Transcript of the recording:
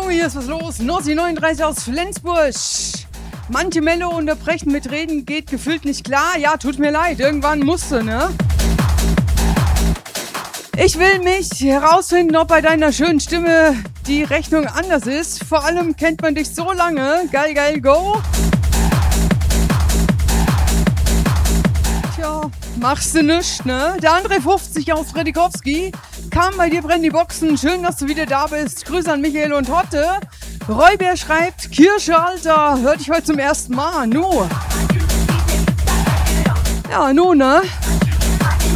Jo, hier ist was los. Nossi 39 aus Flensburg. Manche Mello unterbrechen mit Reden geht gefühlt nicht klar. Ja, tut mir leid, irgendwann musste, ne? Ich will mich herausfinden, ob bei deiner schönen Stimme die Rechnung anders ist. Vor allem kennt man dich so lange. Geil, geil, go. Tja, machst du nichts, ne? Der André 50 aus Redikowski kam bei dir, brennen die Boxen. Schön, dass du wieder da bist. Grüße an Michael und Hotte. Räuber schreibt, Kirsche, Alter, hör dich heute zum ersten Mal. Nu. Ja, nu, ne?